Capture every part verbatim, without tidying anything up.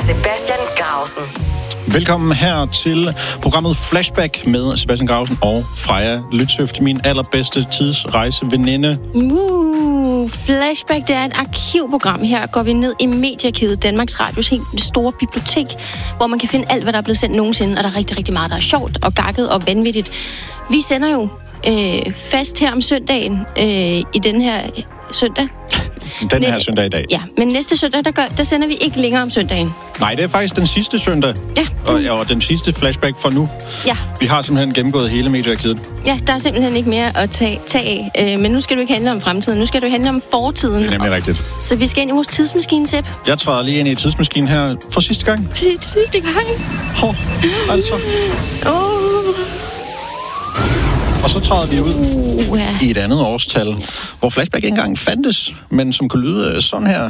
Sebastian Grausen. Velkommen her til programmet Flashback med Sebastian Grausen og Freja Lytshøft, min allerbedste tidsrejseveninde. Uh, Flashback, det er et arkivprogram. Her går vi ned i Mediearkivet, Danmarks Radios helt store bibliotek, hvor man kan finde alt, hvad der er blevet sendt nogensinde, og der er rigtig, rigtig meget, der er sjovt og gakket og vanvittigt. Vi sender jo øh, fast her om søndagen øh, i den her søndag. Den her søndag i dag. Ja, men næste søndag, der, gør, der sender vi ikke længere om søndagen. Nej, det er faktisk den sidste søndag. Ja. Og, ja, og den sidste flashback for nu. Ja. Vi har simpelthen gennemgået hele Mediearkivet. Ja, der er simpelthen ikke mere at tage, tage af. Øh, men nu skal du ikke handle om fremtiden. Nu skal du handle om fortiden. Det er nemlig rigtigt. Så vi skal ind i vores tidsmaskine, Sepp. Jeg træder lige ind i tidsmaskinen her for sidste gang. Sidste gang. Hår, altså. Åh. Og så træder vi ud Uh, ja. i et andet årstal, hvor flashback ikke engang fandtes, men som kunne lyde sådan her.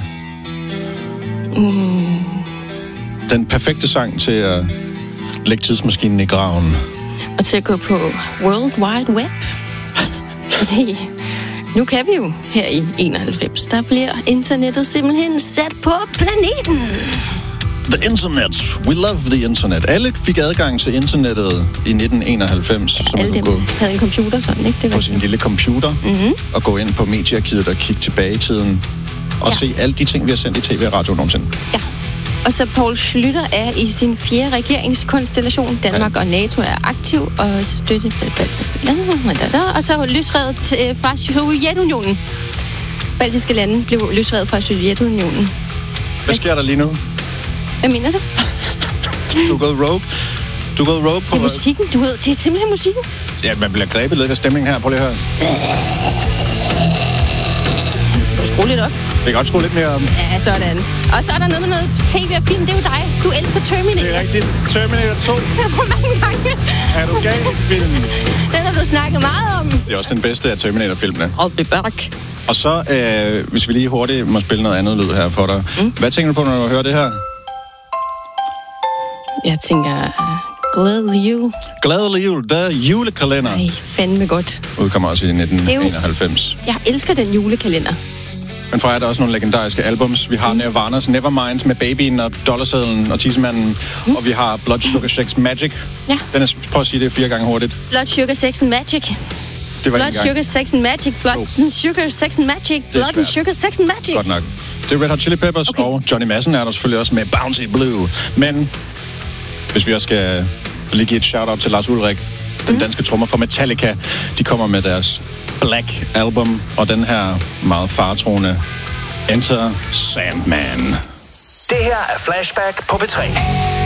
Mm. Den perfekte sang til at lægge tidsmaskinen i graven. Og til at gå på World Wide Web. Fordi nu kan vi jo her i enoghalvfems, der bliver internettet simpelthen sat på planeten. The internet. We love the internet. Alle fik adgang til internettet i nitten enoghalvfems. Så Alle man dem kunne gå havde en computer sådan, ikke? Det var på sin lille computer mm-hmm. og gå ind på Mediearkivet og kigge tilbage i tiden og Ja. se alle de ting, vi har sendt i tv og radio nogensinde. Ja. Og så Poul Schlüter er i sin fjerde regeringskonstellation. Danmark ja. og NATO er aktiv og støtte baltiske lande. Og så løsrevet til, fra Sovjetunionen. Baltiske lande blev løsrevet fra Sovjetunionen. Hvad sker der lige nu? Hvad mener du? Du er gået rogue. Du er gået rogue på... Det er musikken, du ved. Det er simpelthen musikken. Ja, man bliver grebet lidt af stemningen her. Prøv lige at høre. Skru lidt op. Det kan godt skrue lidt mere om. Ja, sådan. Og så er der noget med noget tv og film. Det er jo dig. Du elsker Terminator. Det er rigtigt. Terminator to. Hvor mange gange? Er du gal, filmen? Den har du snakket meget om. Det er også den bedste af Terminator-filmene. Og det back. Og så, øh, hvis vi lige hurtigt må spille noget andet lyd her for dig. Mm. Hvad tænker du på, når du hører det her? Jeg tænker... Glædelig jul. Glædelig jul. Der er julekalender. Ej, fandme godt. Udkommer også i nitten enoghalvfems. Jo, jeg elsker den julekalender. Men fra er der også nogle legendariske albums. Vi har mm. Nirvana's Nevermind med Babyen og Dollarsedlen og Tissemanden. Mm. Og vi har Blood Sugar Sex Magic. Ja. Den er, prøv at sige det fire gange hurtigt. Blood Sugar Sex and Magic. Det var Blood Sugar Sex and Magic. Blood oh. Sugar Sex and Magic. Blood Sugar Sex and Magic. Godt nok. Det er Red Hot Chili Peppers, okay. Og Johnny Madsen er der selvfølgelig også med Bouncy Blue. Men hvis vi også skal lige give et shout-out til Lars Ulrik, den mm. danske trommer fra Metallica, de kommer med deres Black Album, og den her meget faretroende Enter Sandman. Det her er Flashback på P tre.